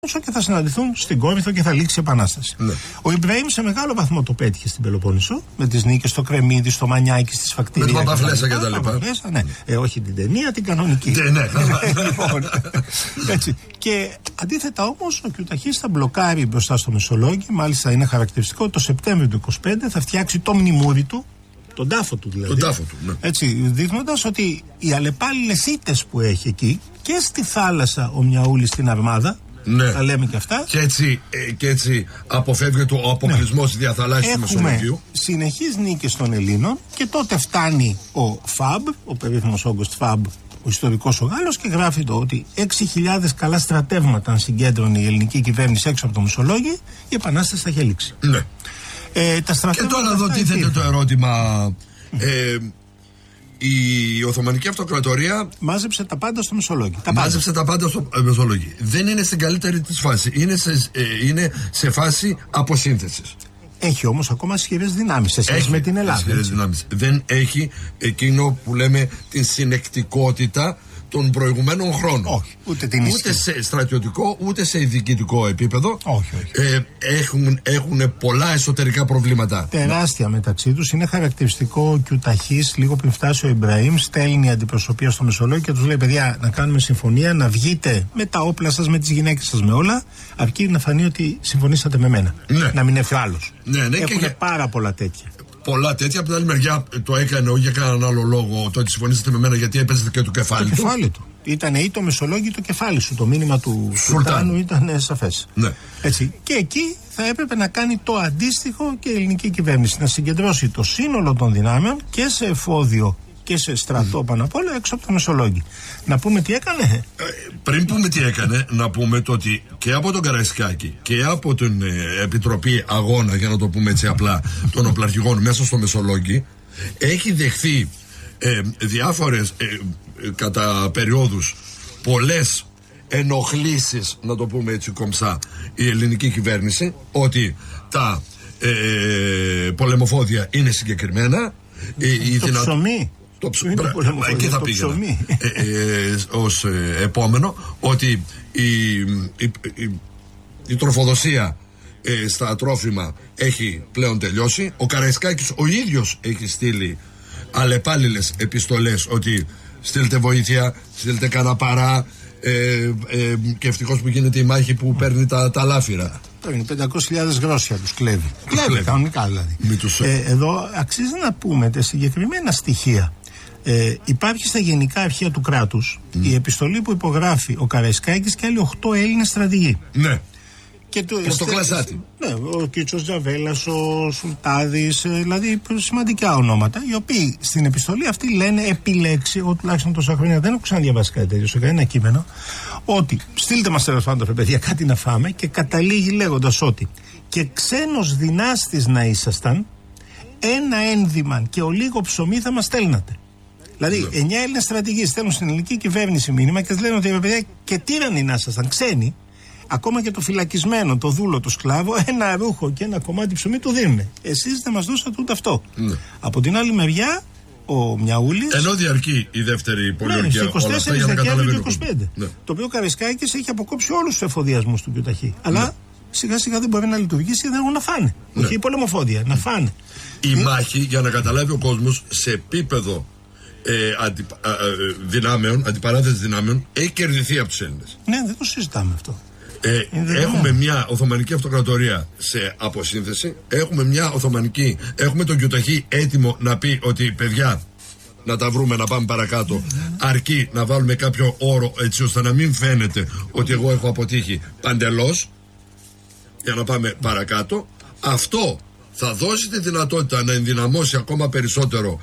και θα συναντηθούν στην Κόρινθο και θα λήξει η Επανάσταση. Ναι. Ο Ιμπραήμ σε μεγάλο βαθμό το πέτυχε στην Πελοπόννησο, με τις νίκες στο Κρεμμύδι, στο Μανιάκι, στη Σφακτηρία. Με την Παπαφλέσσα και τα λοιπά. Ναι. Όχι την ταινία, την κανονική. Ναι. Λοιπόν, έτσι. Και αντίθετα όμως, ο Κιουταχής θα μπλοκάρει μπροστά στο Μεσολόγγι. Μάλιστα είναι χαρακτηριστικό ότι το Σεπτέμβριο του 25 θα φτιάξει το μνημούρι του, τον τάφο του δηλαδή. Τον τάφο του, ναι. Έτσι, δείχνοντας ότι οι αλλεπάλληλες ήττες που έχει εκεί και στη θάλασσα ο Μιαούλης στην Αρμάδα. Ναι. Τα λέμε και αυτά. Και έτσι αποφεύγεται ο αποκλεισμός διαθαλάσσιου του Μεσολογγίου. Έχουμε συνεχείς νίκες των Ελλήνων και τότε φτάνει ο ΦΑΜ, ο περίφημος Όγκοστ ΦΑΜ, ο ιστορικός ο Γάλλος, και γράφει το ότι 6.000 καλά στρατεύματα αν συγκέντρωνε η ελληνική κυβέρνηση έξω από το Μεσολόγγι, η Επανάσταση θα είχε λήξει. Ναι. Και τώρα εδώ τίθεται το ερώτημα. Η Οθωμανική Αυτοκρατορία μάζεψε τα πάντα στο Μεσολόγγι. Μάζεψε τα πάντα στο Μεσολόγγι. Δεν είναι στην καλύτερη της φάση. Είναι σε φάση αποσύνθεσης. Έχει όμως ακόμα ισχυρές δυνάμεις σε σχέση με την Ελλάδα. Δεν έχει εκείνο που λέμε την συνεκτικότητα των προηγουμένων χρόνων. Όχι, ούτε σε στρατιωτικό ούτε σε διοικητικό επίπεδο. Όχι. Έχουν πολλά εσωτερικά προβλήματα. Τεράστια μεταξύ τους. Είναι χαρακτηριστικό ο Κιουταχής, λίγο πριν φτάσει ο Ιμπραήμ, στέλνει αντιπροσωπεία στο Μεσολόγγι και τους λέει: παιδιά, να κάνουμε συμφωνία, να βγείτε με τα όπλα σας, με τις γυναίκες σας, με όλα, αρκεί να φανεί ότι συμφωνήσατε με μένα. Ναι. Να μην έρθει άλλος. Ναι, έχουν πάρα πολλά τέτοια. Πολλά τέτοια. Από την άλλη μεριά το έκανε όχι για κανέναν άλλο λόγο το ότι συμφωνήσατε με μένα, γιατί έπαιζε και το κεφάλι του. Ήταν ή το Μεσολόγγι ή το κεφάλι σου. Το μήνυμα του Σουλτάνου ήταν σαφές. Ναι. Έτσι. Και εκεί θα έπρεπε να κάνει το αντίστοιχο και η ελληνική κυβέρνηση. Να συγκεντρώσει το σύνολο των δυνάμεων και σε εφόδιο και σε στρατό πάνω απ' όλα έξω από το Μεσολόγγι. Να πούμε τι έκανε. Πριν πούμε τι έκανε, να πούμε το ότι και από τον Καραϊσκάκη και από την Επιτροπή Αγώνα, για να το πούμε έτσι απλά, των οπλαρχηγών μέσα στο Μεσολόγγι, έχει δεχθεί διάφορες κατά περιόδους πολλές ενοχλήσεις, να το πούμε έτσι κομψά, η ελληνική κυβέρνηση, ότι τα πολεμοφόδια είναι συγκεκριμένα. Ψωμί. Εκεί θα πήγαινα ως επόμενο, ότι η τροφοδοσία στα τρόφιμα έχει πλέον τελειώσει. Ο Καραϊσκάκης ο ίδιος έχει στείλει αλλεπάλληλες επιστολές ότι στείλτε βοήθεια, στείλτε καναπαρά, και ευτυχώς που γίνεται η μάχη που παίρνει τα λάφυρα. 500.000 γρόσια τους κλέβει. Κλέβει κανονικά δηλαδή. Εδώ αξίζει να πούμε τα συγκεκριμένα στοιχεία. Υπάρχει στα γενικά αρχεία του κράτους η επιστολή που υπογράφει ο Καραϊσκάκης και άλλοι 8 Έλληνες στρατηγοί. Ναι. Πρωτοκλασάτη. Ναι, ο Κίτσος Τζαβέλας, ο Σουλτάδης, δηλαδή σημαντικά ονόματα, οι οποίοι στην επιστολή αυτή λένε επιλέξει, εγώ τουλάχιστον τόσα χρόνια δεν έχω ξαναδιαβάσει κάτι τέτοιο σε κανένα κείμενο, ότι στείλτε μας τέλος πάντων παιδιά κάτι να φάμε, και καταλήγει λέγοντας ότι και ξένος δυνάστης να ήσασταν, ένα ένδυμα και ο λίγο ψωμί θα μας στέλνατε. Δηλαδή, 9 Έλληνες στρατηγοί στέλνουν στην ελληνική κυβέρνηση μήνυμα και λένε ότι παιδιά και τύρανοι να ήσασταν, ξένοι. Ακόμα και το φυλακισμένο, το δούλο, το σκλάβο, ένα ρούχο και ένα κομμάτι ψωμί του δίνουν. Εσείς δεν μας δώσατε ούτε αυτό. Ναι. Από την άλλη μεριά, ο Μιαούλης. Ενώ διαρκεί η δεύτερη πολιορκία. Ναι, 24 Δεκέμβρη του 25. Ναι. Το οποίο ο Καραϊσκάκης έχει αποκόψει όλους τους εφοδιασμούς του Κιουταχή. Αλλά σιγά σιγά δεν μπορεί να λειτουργήσει, δεν έχουν να φάνε. Ναι. Όχι οι πολεμοφόδια, να φάνε. Η μάχη, για να καταλάβει ο κόσμος, σε επίπεδο δυνάμεων, αντιπαράθεση δυνάμεων, έχει κερδιθεί από τους Έλληνες. Ναι, δεν το συζητάμε αυτό. Έχουμε μια Οθωμανική Αυτοκρατορία σε αποσύνθεση. Έχουμε τον Κιουταχή έτοιμο να πει ότι παιδιά, να τα βρούμε, να πάμε παρακάτω. Αρκεί να βάλουμε κάποιο όρο έτσι ώστε να μην φαίνεται ότι εγώ έχω αποτύχει παντελώς, για να πάμε παρακάτω. Αυτό θα δώσει τη δυνατότητα να ενδυναμώσει ακόμα περισσότερο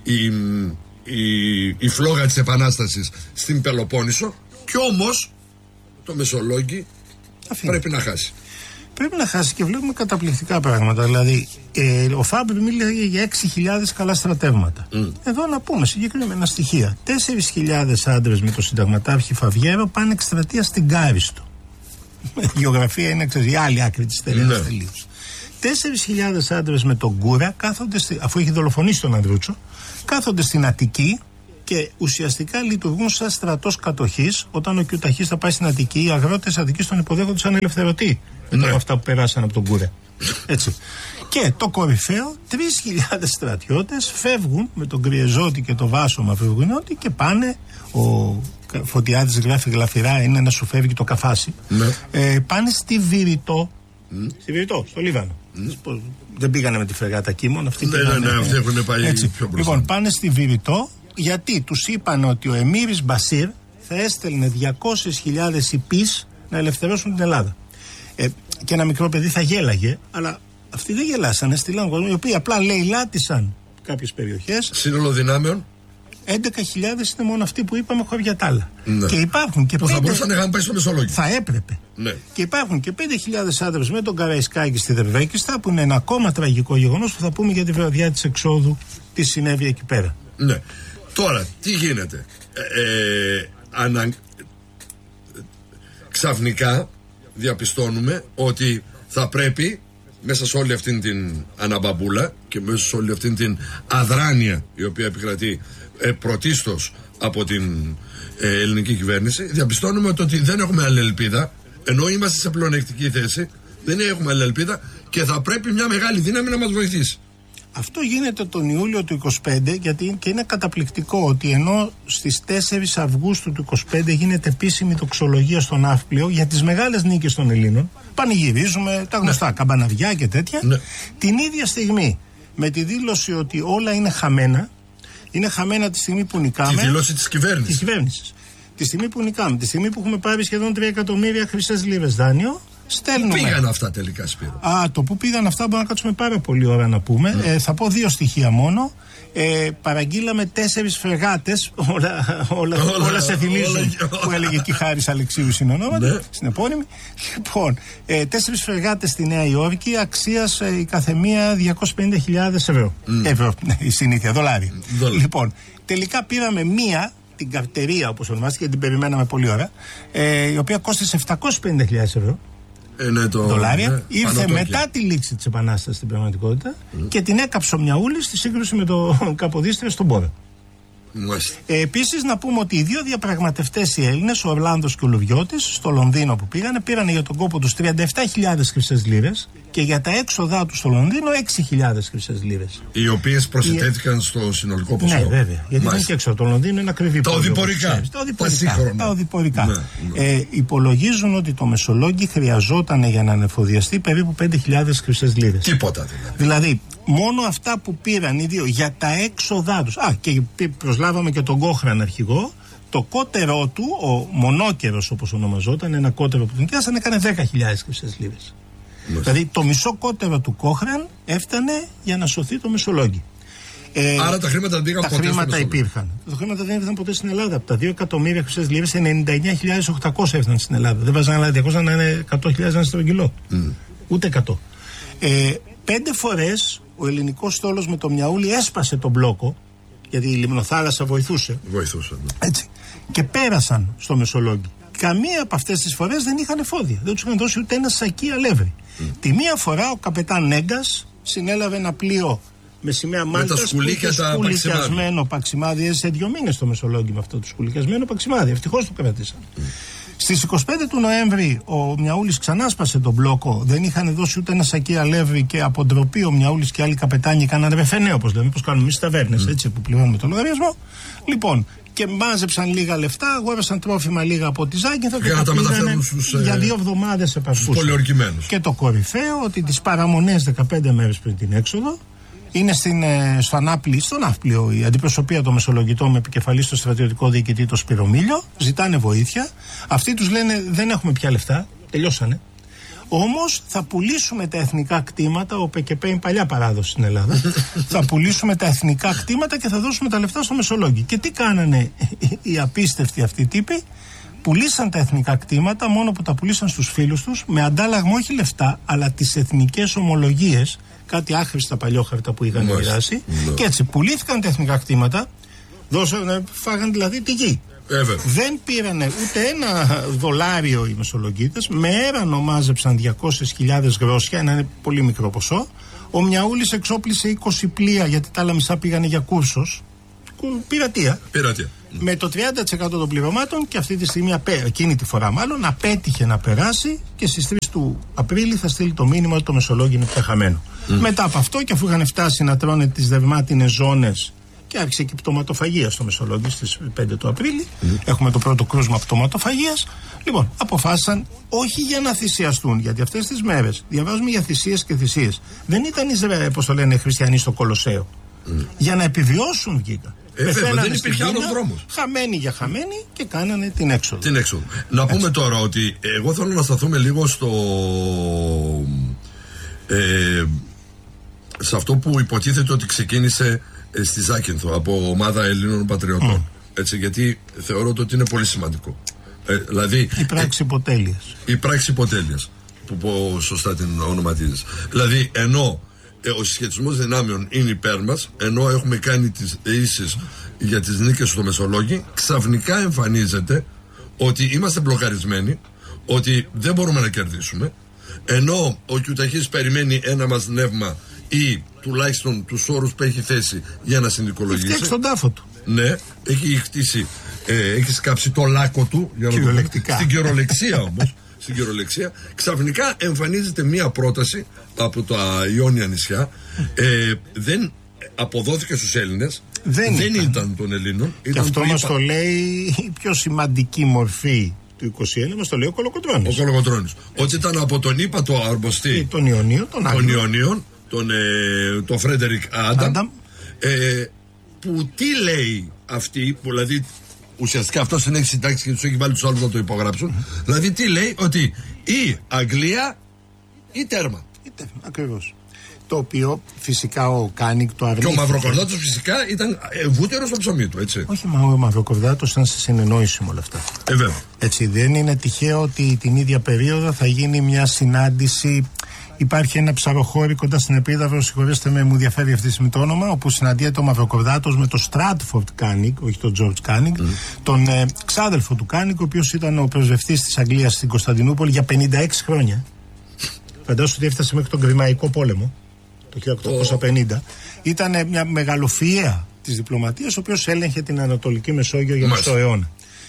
η φλόγα της Επανάστασης στην Πελοπόννησο, και όμως το Μεσολόγγι πρέπει να χάσει. Πρέπει να χάσει, και βλέπουμε καταπληκτικά πράγματα. Δηλαδή, ο Φάμπρ μίλησε για 6.000 καλά στρατεύματα. Εδώ να πούμε συγκεκριμένα στοιχεία. 4.000 άντρες με το συνταγματάρχη Φαβιέρο πάνε εκστρατεία στην Κάριστο. Η γεωγραφία είναι η άλλη άκρη της τελείως. 4.000 άντρες με τον Γκούρα κάθονται, αφού έχει δολοφονήσει τον Ανδρούτσο, κάθονται στην Αττική και ουσιαστικά λειτουργούν σαν στρατός κατοχής. Όταν ο Κιουταχής θα πάει στην Αττική, οι αγρότες Αττικής τον υποδέχονται σαν ελευθερωτή. Μετά από αυτά που περάσαν από τον Κούρε. Έτσι. Και το κορυφαίο, 3.000 στρατιώτες φεύγουν με τον Κρυεζότη και το Βάσο Μαυρογουνιώτη και πάνε. Ο Φωτιάδης γράφει γλαφυρά, είναι να σου φεύγει το καφάσι. Πάνε στη Βηρητό. Στη Βηρητό, στο Λίβανο. Δεν πήγανε με τη φρεγάτα Κίμων. Αυτοί αυτοί έχουν πάει έτσι. Πιο μπροστά. Λοιπόν, πάνε στη Βηρητό γιατί τους είπαν ότι ο Εμμύρης Μπασίρ θα έστελνε 200.000 υπείς να ελευθερώσουν την Ελλάδα. Και ένα μικρό παιδί θα γέλαγε, αλλά αυτοί δεν γελάσανε, στείλαν κόσμο, οι οποίοι απλά λαιλάτισαν κάποιες περιοχές. Σύνολο δυνάμεων. 11.000 είναι μόνο αυτοί που είπαμε, χωριά τ' άλλα. Ναι. Και υπάρχουν και θα μπορούσαν να πάει στο Μεσολόγγι. Θα έπρεπε. Ναι. Και υπάρχουν και 5.000 άντρες με τον Καραϊσκάκη στη Δερβέκιστα, που είναι ένα ακόμα τραγικό γεγονός που θα πούμε για τη βραδιά της εξόδου, τι συνέβη εκεί πέρα. Ναι. Τώρα, τι γίνεται. Ξαφνικά διαπιστώνουμε ότι θα πρέπει μέσα σε όλη αυτήν την αναμπαμπούλα και μέσα σε όλη αυτήν την αδράνεια η οποία επικρατεί πρωτίστως από την ελληνική κυβέρνηση, διαπιστώνουμε ότι δεν έχουμε άλλη ελπίδα, ενώ είμαστε σε πλεονεκτική θέση, δεν έχουμε άλλη ελπίδα και θα πρέπει μια μεγάλη δύναμη να μας βοηθήσει. Αυτό γίνεται τον Ιούλιο του 25, γιατί και είναι καταπληκτικό ότι ενώ στις 4 Αυγούστου του 25 γίνεται επίσημη τοξολογία στο Ναύπλιο για τις μεγάλες νίκες των Ελλήνων, πανηγυρίζουμε τα γνωστά καμπαναδιά και τέτοια, την ίδια στιγμή με τη δήλωση ότι όλα είναι χαμένα, είναι χαμένα τη στιγμή που νικάμε. Τη δήλωση της κυβέρνησης. Τη στιγμή που νικάμε, τη στιγμή που έχουμε πάρει σχεδόν 3 εκατομμύρια χρυσές λίρες δάνειο. Στέλνουμε. Πού πήγαν αυτά τελικά, Σπύρο? Το που πήγαν αυτά μπορούμε να κάτσουμε πάρα πολύ ώρα να πούμε. Θα πω 2 στοιχεία μόνο. Παραγγείλαμε 4 φρεγάτες. Όλα σε θυμίζουν που έλεγε εκεί Χάρης Αλεξίου συνονόματι. Στην επώνυμη. Λοιπόν, 4 φρεγάτες στη Νέα Υόρκη, αξίας η καθεμία 250.000 ευρώ. Ευρώ, η συνήθεια, δολάρια. Λοιπόν, τελικά πήραμε μία, την καρτερία όπως ονομάστηκε, την περιμέναμε πολλή ώρα, η οποία κόστησε 750.000 ευρώ. Δολάρια. Ήρθε μετά τη λήξη της Επανάστασης στην πραγματικότητα και την έκαψε ο Μιαούλης στη σύγκρουση με το Καποδίστρια στον Πόρο. Επίσης να πούμε ότι οι 2 διαπραγματευτές οι Έλληνες, ο Ορλάνδος και ο Λουβιώτης, στο Λονδίνο που πήρανε για τον κόπο τους 37.000 χρυσές λίρες και για τα έξοδά τους στο Λονδίνο 6.000 χρυσές λίρες. Οι οποίες προσθέθηκαν στο συνολικό ποσό. Ναι, βέβαια. Γιατί δεν και έξω. Το Λονδίνο είναι ακριβή. Τα οδηπορικά. Τα οδηπορικά. Υπολογίζουν ότι το Μεσολόγγι χρειαζόταν για να ανεφοδιαστεί περίπου 5.000 χρυσές λίρες. Τίποτα δηλαδή. Μόνο αυτά που πήραν οι 2 για τα έξοδά τους. Και προσλάβαμε και τον Κόχραν αρχηγό. Το κότερό του, ο Μονόκερος όπως ονομαζόταν, ένα κότερο που τον πιάσανε, έκανε 10.000 χρυσές λίρες. Δηλαδή το μισό κότερο του Κόχραν έφτανε για να σωθεί το Μεσολόγγι. Άρα τα χρήματα δεν πήγαν ποτέ. Τα χρήματα υπήρχαν. Τα χρήματα δεν ήρθαν ποτέ στην Ελλάδα. Από τα 2 εκατομμύρια χρυσές λίρες, 99.800 έφταναν στην Ελλάδα. Δεν βάζανε άλλα 200 να είναι 100.000 να στρογγυλό. Ούτε 100. 5 φορές ο ελληνικός στόλος με το Μιαούλι έσπασε τον μπλόκο, γιατί η λιμνοθάλασσα βοηθούσε. Έτσι. Και πέρασαν στο Μεσολόγγι. Καμία από αυτές τις φορές δεν είχαν εφόδια. Δεν τους είχαν δώσει ούτε ένα σακί αλεύρι. Τη μία φορά ο καπετάν Νέγκας συνέλαβε ένα πλοίο με σημαία Μάλτας που είχε σκουλικιασμένο παξιμάδι. Έζησε 2 μήνες στο Μεσολόγγι με αυτό το σκουλικιασμένο παξιμάδι. Ευτυχώς το κρατήσαν. Στις 25 του Νοέμβρη ο Μιαούλης ξανά σπάσε τον μπλόκο. Δεν είχαν δώσει ούτε ένα σακί αλεύρι και από ντροπή ο Μιαούλης και άλλοι καπετάνοι κάναν ρεφενέ, όπως λέμε, όπως κάνουμε εμείς στις ταβέρνες, έτσι, που πληρώνουμε το λογαριασμό. Λοιπόν, και μάζεψαν λίγα λεφτά, αγόρασαν τρόφιμα λίγα από τη Ζάκυνθο και τα πήγανε για 2 εβδομάδες επαρκούσαν. Και το κορυφαίο ότι τις παραμονές 15 μέρες πριν την έξοδο είναι στο Ναύπλιο η αντιπροσωπεία των Μεσολογγιτών με επικεφαλή στο στρατιωτικό διοικητή το Σπυρομήλιο. Ζητάνε βοήθεια. Αυτοί τους λένε δεν έχουμε πια λεφτά. Τελειώσανε. Όμως θα πουλήσουμε τα εθνικά κτήματα. Ο ΠΚΠ είναι παλιά παράδοση στην Ελλάδα. Θα πουλήσουμε τα εθνικά κτήματα και θα δώσουμε τα λεφτά στο Μεσολόγγι. Και τι κάνανε οι απίστευτοι αυτοί τύποι? Πουλήσαν τα εθνικά κτήματα, μόνο που τα πουλήσαν στους φίλους τους, με αντάλλαγμα όχι λεφτά, αλλά τις εθνικές ομολογίες. Κάτι άχρηστα παλιόχαρτα που είχαν μοιράσει. Και έτσι πουλήθηκαν τα εθνικά κτήματα, φάγαν δηλαδή τη γη. Δεν πήρανε ούτε ένα δολάριο οι Μεσολογγίτες. Με έρανο μάζεψαν 200.000 γρόσια, ένα πολύ μικρό ποσό. Ο Μιαούλης εξόπλησε 20 πλοία, γιατί τα άλλα μισά πήγανε για Κούρσος. πειρατεία. Με το 30% των πληρωμάτων, και αυτή τη στιγμή, εκείνη τη φορά μάλλον, απέτυχε να περάσει και στις 3 του Απρίλη θα στείλει το μήνυμα ότι το Μεσολόγγι είναι πεταχαμένο. Μετά από αυτό, και αφού είχαν φτάσει να τρώνε τις δερμάτινες ζώνες και άρχισε και η πτωματοφαγία στο Μεσολόγγι στις 5 του Απρίλη, έχουμε το πρώτο κρούσμα πτωματοφαγίας. Λοιπόν, αποφάσισαν όχι για να θυσιαστούν, γιατί αυτές τις μέρες διαβάζουμε για θυσίες και θυσίες. Δεν ήταν πώς το λένε, χριστιανοί στο Κολοσσέο. Για να επιβιώσουν βγήκαν. Δεν υπήρχε άλλος δρόμος. Χαμένοι για χαμένοι, και κάνανε την έξοδο. Να πούμε τώρα ότι εγώ θέλω να σταθούμε λίγο σε αυτό που υποτίθεται ότι ξεκίνησε στη Ζάκυνθο από ομάδα Ελλήνων Πατριωτών. Έτσι, γιατί θεωρώ ότι είναι πολύ σημαντικό. Δηλαδή, η πράξη υποτέλειας. Η πράξη υποτέλειας, που σωστά την ονοματίζεις. Δηλαδή, ενώ ο συσχετισμός δυνάμεων είναι υπέρ μας, ενώ έχουμε κάνει τις ίσεις για τις νίκες στο Μεσολόγγι, ξαφνικά εμφανίζεται ότι είμαστε μπλοκαρισμένοι, ότι δεν μπορούμε να κερδίσουμε, ενώ ο Κιουταχής περιμένει ένα μας νεύμα ή τουλάχιστον τους όρους που έχει θέσει για να συνδικολογήσει. Έχει φτιάξει τον τάφο του. Ναι, έχει χτίσει, έχει σκάψει το λάκκο του, στην κυρολεξία όμως. Στην κυρολεξία, ξαφνικά εμφανίζεται μία πρόταση από τα Ιόνια νησιά. Δεν αποδόθηκε στους Έλληνες. Δεν ήταν των Ελλήνων. Και αυτό μας το λέει η πιο σημαντική μορφή του 21, μας το λέει ο Κολοκοτρώνης. Ότι ήταν από τον ύπατο αρμοστή των Ιωνίων, τον Φρέντερικ Άνταμ, που τι λέει αυτή, που δηλαδή ουσιαστικά αυτό την έχει συντάξει και τους έχει βάλει τους άλλους να το υπογράψουν. Δηλαδή τι λέει, ότι η Αγγλία ή τέρμα. Ακριβώς. Το οποίο φυσικά ο Κάνικ το αρνήθηκε. Και ο Μαυροκορδάτος φυσικά ήταν βούτυρος στο ψωμί του, έτσι. Όχι, ο Μαυροκορδάτος ήταν σε συνεννόηση με όλα αυτά. Βέβαια. Έτσι, δεν είναι τυχαίο ότι την ίδια περίοδο θα γίνει μια συνάντηση. Υπάρχει ένα ψαροχώρι κοντά στην Επίδαυρο, συγχωρέστε με, μου διαφέρει αυτή τη στιγμή το όνομα, όπου συναντιέται ο Μαυροκορδάτος με τον Στράτφορντ Κάνικ, όχι τον Τζορτζ Κάνικ, τον ξάδελφο του Κάνικ, ο οποίος ήταν ο πρεσβευτής της Αγγλίας στην Κωνσταντινούπολη για 56 χρόνια. Φαντάζομαι ότι έφτασε μέχρι τον Κρημαϊκό πόλεμο το 1850. Ήταν μια μεγαλοφυεία της διπλωματίας, ο οποίος έλεγχε την Ανατολική Μεσόγειο για μισό αιώνα.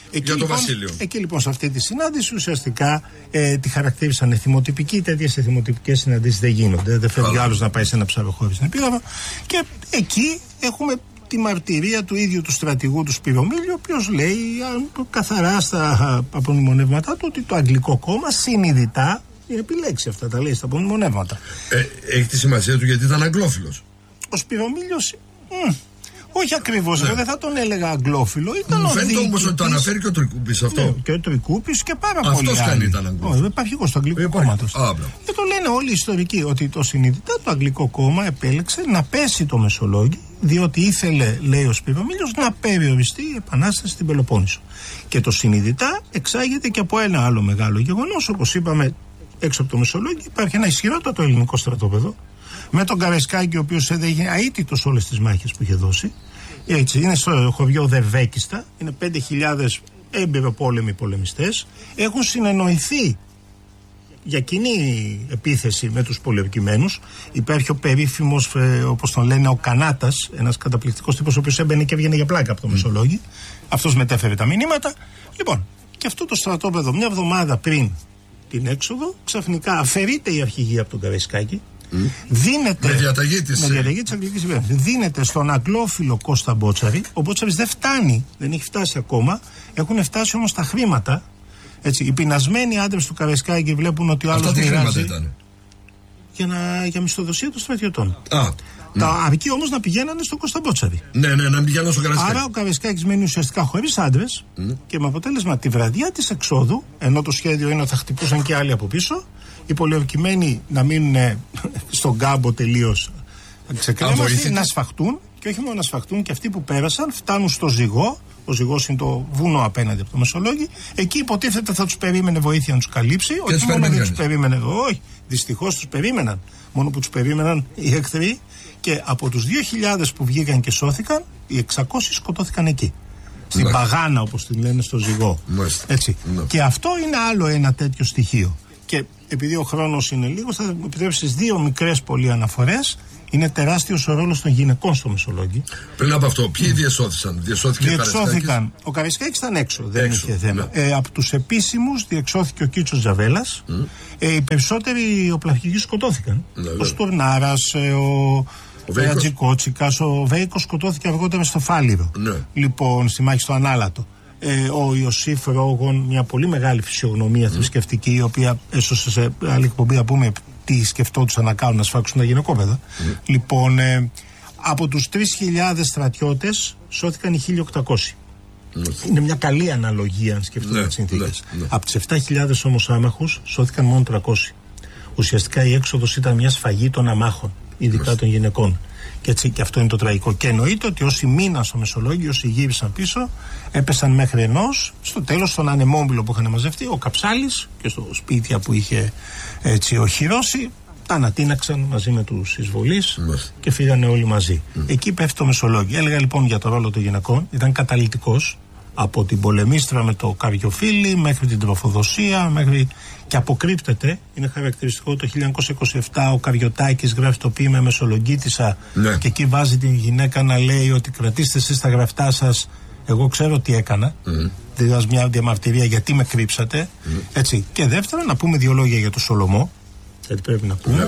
Εκεί λοιπόν σε αυτή τη συνάντηση ουσιαστικά τη χαρακτήρισαν εθιμοτυπική. Τέτοιες εθιμοτυπικές συναντήσεις δεν γίνονται. Δεν φεύγει άλλος να πάει σε ένα ψαροχώρι στην Επίδαυρο. Και εκεί έχουμε τη μαρτυρία του ίδιου του στρατηγού του Σπυρομήλιου, ο οποίος λέει καθαρά στα απομνημονεύματά του ότι το Αγγλικό κόμμα συνειδητά επιλέξει αυτά, τα λέει στα απομνημονεύματα. Έχει τη σημασία του γιατί ήταν Αγγλόφιλος. Ο Σπυρομήλιος όχι ακριβώς, εγώ δεν θα τον έλεγα αγγλόφιλο. Μου φαίνεται όμως ότι το αναφέρει και ο Τρικούπης αυτό. Ναι, και ο Τρικούπης και πάρα πολλοί άλλοι. Αυτός κάνει ήταν αγγλόφιλο. Δεν υπάρχει εγώ στο Αγγλικό κόμματος. Και το λένε όλοι οι ιστορικοί ότι το συνειδητά το Αγγλικό κόμμα επέλεξε να πέσει το Μεσολόγγι, διότι ήθελε, λέει ο Σπυρομήλιος, να περιοριστεί η επανάσταση στην Πελοπόννησο. Και το συνειδητά εξάγεται και από ένα άλλο μεγάλο γεγονός. Όπως είπαμε, έξω από το Μεσολόγγι υπάρχει ένα ισχυρότατο ελληνικό στρατόπεδο, με τον Καραϊσκάκη, ο οποίος έγινε αίτητος όλες τις μάχες που είχε δώσει. Έτσι, είναι στο χωριό Δερβέκιστα, είναι 5.000 έμπειροπόλεμοι πολεμιστές. Έχουν συνεννοηθεί για κοινή επίθεση με τους πολιορκημένους. Υπάρχει ο περίφημος, όπως τον λένε, ο Κανάτας, ένας καταπληκτικός τύπος, ο οποίος έμπαινε και έβγαινε για πλάκα από το Μεσολόγγι. Αυτός μετέφερε τα μηνύματα. Λοιπόν, και αυτό το στρατόπεδο, μια εβδομάδα πριν την έξοδο, ξαφνικά αφαιρείται η αρχηγή από τον Καραϊσκάκη. Δίνεται, με διαταγή της Αγγλικής Κυβέρνησης. Δίνεται στον αγγλόφιλο Κώστα Μπότσαρη. Ο Μπότσαρης δεν φτάνει, δεν έχει φτάσει ακόμα. Έχουν φτάσει όμως τα χρήματα. Έτσι, οι πεινασμένοι άντρες του Καραϊσκάκη βλέπουν ότι ο άλλος μοιράζει. Ήταν για μισθοδοσία των στρατιωτών. Ναι. Αρκεί όμως να πηγαίνανε στον Κώστα Μπότσαρη. Ναι, να πηγαίνανε στον Καραϊσκάκη. Άρα ο Καραϊσκάκης μένει ουσιαστικά χωρίς άντρες και με αποτέλεσμα τη βραδιά της εξόδου, ενώ το σχέδιο είναι ότι θα χτυπούσαν και άλλοι από πίσω, οι πολιορκημένοι να μείνουν στον κάμπο τελείως ξεκρέμαστοι, να σφαχτούν, και όχι μόνο να σφαχτούν, και αυτοί που πέρασαν φτάνουν στο Ζυγό. Ο Ζυγός είναι το βουνό απέναντι από το Μεσολόγγι. Εκεί υποτίθεται θα τους περίμενε βοήθεια να τους καλύψει. Όχι μόνο δεν τους περίμενε εδώ, όχι. Δυστυχώς τους περίμεναν. Μόνο που τους περίμεναν οι εχθροί. Και από τους 2.000 που βγήκαν και σώθηκαν, οι 600 σκοτώθηκαν εκεί. Στην Παγάνα, όπως την λένε, στο Ζυγό. Έτσι. Και αυτό είναι άλλο ένα τέτοιο στοιχείο. Και επειδή ο χρόνος είναι λίγος, θα μου επιτρέψεις δύο μικρές πολύ αναφορές. είναι τεράστιος ο ρόλος των γυναικών στο Μεσολόγγι. Πριν από αυτό, ποιοι διεσώθηκαν? Διεξώθηκαν. Ο Καραϊσκάκης ήταν έξω, δεν είχε θέμα. Ναι. Από τους επίσημους διεξώθηκε ο Κίτσος Τζαβέλας. Οι περισσότεροι οπλαρχηγοί σκοτώθηκαν. Ναι, ο Στουρνάρας, ο Ατζικότσικας, ο Βέικος σκοτώθηκε αργότερα στο Φάληρο. Ναι. Λοιπόν, στη μάχη στο Ανάλατο. Ο Ιωσήφ Ρόγων, μια πολύ μεγάλη φυσιογνωμία θρησκευτική, η οποία έσωσε σε άλλη εκπομπή να πούμε τι σκεφτόντουσαν να κάνουν, να σφάξουν τα γυναικόπαιδα. Λοιπόν, από τους 3.000 στρατιώτες σώθηκαν οι 1.800. Είναι μια καλή αναλογία αν σκεφτούμε τις συνθήκες. Από τις 7.000 όμως άμαχους σώθηκαν μόνο 300. Ουσιαστικά η έξοδος ήταν μια σφαγή των αμάχων, ειδικά των γυναικών. Και έτσι και αυτό είναι το τραγικό. Και εννοείται ότι όσοι μείναν στο Μεσολόγγιο, όσοι γύρισαν πίσω, έπεσαν μέχρι ενός. Στο τέλος, στον ανεμόμυλο που είχαν μαζευτεί, ο Καψάλης και στο σπίτια που είχε έτσι οχυρώσει, τα ανατείναξαν μαζί με τους εισβολείς και φύγανε όλοι μαζί. Εκεί πέφτει το Μεσολόγγιο. Έλεγα λοιπόν για το ρόλο των γυναικών, ήταν καταλυτικός από την πολεμίστρα με το Καριοφίλι μέχρι την τροφοδοσία, μέχρι και αποκρύπτεται. Είναι χαρακτηριστικό το 1927 ο Καριωτάκης γράφει το ποίημα Μεσολογγίτισσα και εκεί βάζει την γυναίκα να λέει ότι κρατήστε εσείς τα γραφτά σας, εγώ ξέρω τι έκανα. Δηλαδή μια διαμαρτυρία γιατί με κρύψατε. Έτσι. Και δεύτερον να πούμε δύο λόγια για το Σολομό, γιατί πρέπει να πούμε.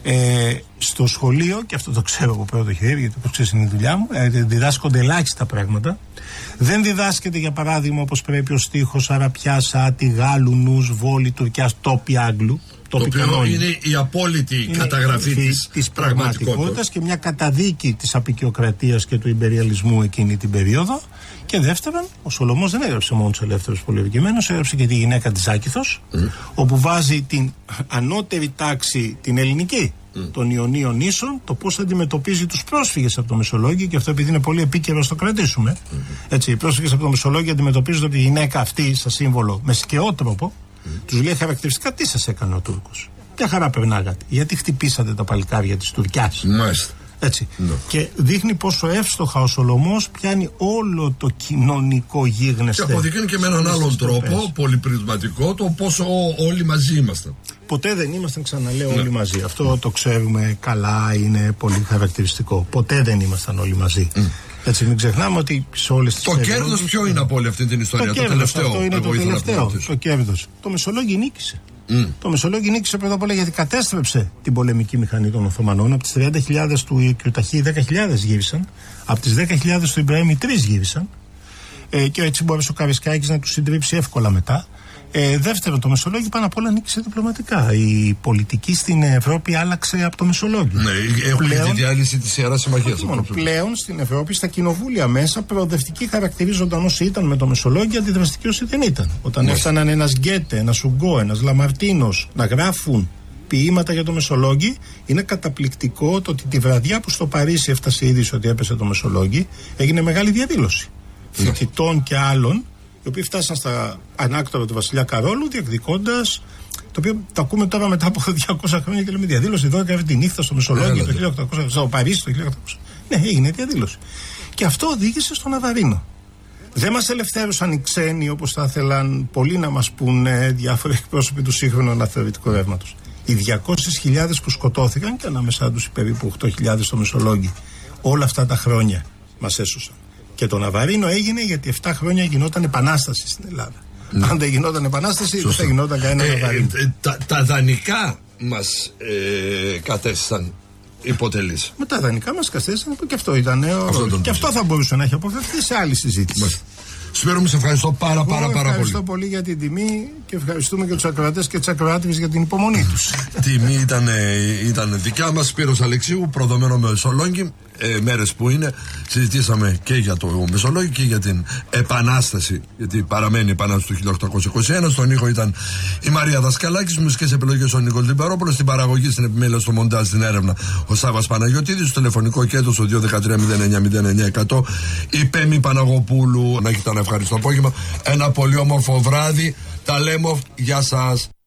Στο σχολείο, και αυτό το ξέρω από πρώτο χέρι, γιατί όπως ξέρεις είναι η δουλειά μου, διδάσκονται ελάχιστα πράγματα. Δεν διδάσκεται για παράδειγμα όπως πρέπει ο στίχος Αραπιάς, Άτη, Γάλλου, Νους, Βόλη, Τουρκιάς, Τόπι, Άγγλου. Το οποίο είναι η απόλυτη καταγραφή της πραγματικότητας και μια καταδίκη της αποικιοκρατίας και του ιμπεριαλισμού εκείνη την περίοδο. Και δεύτερον, ο Σολομός δεν έγραψε μόνο τους ελεύθερους πολιορκημένους, έγραψε και τη γυναίκα της Ζάκηθος, όπου βάζει την ανώτερη τάξη, την ελληνική, των Ιωνίων νήσων, το πώς αντιμετωπίζει τους πρόσφυγες από το Μεσολόγγιο, και αυτό επειδή είναι πολύ επίκαιρο, το κρατήσουμε. Έτσι, οι πρόσφυγες από το Μεσολόγγιο αντιμετωπίζονται από τη γυναίκα αυτή, σαν σύμβολο, με σκαιό τρόπο. Τους λέει χαρακτηριστικά τι σας έκανε ο Τούρκος. Ποια χαρά περνάγατε. Γιατί χτυπήσατε τα παλικάρια της Τουρκιάς. Μάλιστα. Έτσι. Και δείχνει πόσο εύστοχα ο Σολομός πιάνει όλο το κοινωνικό γίγνεσθε. Και αποδεικνύει και με έναν άλλον τρόπο, πολυπρισματικό, το πόσο όλοι μαζί ήμασταν. Ποτέ δεν ήμασταν, ξαναλέω, όλοι μαζί. Αυτό το ξέρουμε καλά, είναι πολύ χαρακτηριστικό. Ποτέ δεν ήμασταν όλοι μαζί. Έτσι, μην ξεχνάμε ότι σε όλες τις περιόδους. Το κέρδος ποιο είναι από όλη αυτή την ιστορία, το τελευταίο? Αυτό είναι το τελευταίο. Το κέρδος. Το Μεσολόγγι νίκησε. Το Μεσολόγγι νίκησε πρώτα απ' όλα γιατί κατέστρεψε την πολεμική μηχανή των Οθωμανών. Από τις 30.000 του Ιωκιουταχή 10.000 γύρισαν. Από τις 10.000 του Ιμπραήμ 3 γύρισαν. Και έτσι μπόρεσε ο Καραϊσκάκης να τους συντρίψει εύκολα μετά. Δεύτερον, το Μεσολόγγι πάνω απ' όλα νίκησε διπλωματικά. Η πολιτική στην Ευρώπη άλλαξε από το Μεσολόγγιο. Ναι, έχουμε τη διάλυση της Ιεράς Συμμαχίας. Πλέον στην Ευρώπη, στα κοινοβούλια μέσα, προοδευτικοί χαρακτηρίζονταν όσοι ήταν με το Μεσολόγγιο, αντιδραστικοί όσοι δεν ήταν. Όταν έφταναν ένας Γκέτε, ένας Ουγκό, ένας Λαμαρτίνος να γράφουν ποίηματα για το Μεσολόγγι, είναι καταπληκτικό το ότι τη βραδιά που στο Παρίσι έφτασε η είδηση ότι έπεσε το Μεσολόγγι, έγινε μεγάλη διαδήλωση φοιτητών και άλλων, οι οποίοι φτάσαν στα ανάκτορα του Βασιλιά Καρόλου διεκδικώντας, το οποίο το ακούμε τώρα μετά από 200 χρόνια και λέμε διαδήλωση 12 τη νύχτα στο Μεσολόγγιο το 1800, στο Παρίσι το 1800. Ναι, έγινε διαδήλωση. Και αυτό οδήγησε στο Ναβαρίνο. Δεν μας ελευθέρωσαν οι ξένοι όπως θα ήθελαν πολλοί να μας πούνε διάφοροι εκπρόσωποι του σύγχρονου αναθεωρητικού ρεύματος. Οι 200.000 που σκοτώθηκαν και ανάμεσά τους οι περίπου 8.000 στο Μεσολόγγι, όλα αυτά τα χρόνια μας έσωσαν. Και το Ναβαρίνο έγινε γιατί 7 χρόνια γινόταν επανάσταση στην Ελλάδα. Αν δεν γινόταν επανάσταση, δεν θα γινόταν κανένα Ναβαρίνο. Τα δανεικά μας κατέστησαν υποτελείς. Με τα δανεικά μας κατέστησαν και αυτό ήταν. Και αυτό θα μπορούσε να έχει αποφευθεί σε άλλη συζήτηση. Σπύρο, σε ευχαριστώ πάρα πολύ. Ευχαριστώ πολύ για την τιμή και ευχαριστούμε και τους ακροατές και τις ακροάτριες για την υπομονή τους. Τιμή ήταν δικιά μας. Σπύρος Αλεξίου, προδομένο Μεσολόγγι. Μέρες που είναι, συζητήσαμε και για το Μεσολόγγι και για την Επανάσταση, γιατί παραμένει η Επανάσταση του 1821. Στον ήχο ήταν η Μαρία Δασκαλάκης, μουσικές επιλογές ο Νίκος Λιμπερόπουλος, στην παραγωγή, στην επιμέλεια, στο μοντάζ, στην έρευνα ο Σάββας Παναγιωτίδης, στο τηλεφωνικό κέντρο στο 213-09-09-100 η Πέμη Παναγοπούλου. Να έχετε ένα ευχαριστώ απόγευμα, ένα πολύ όμορφο βράδυ. Τα λέμε, γεια σας.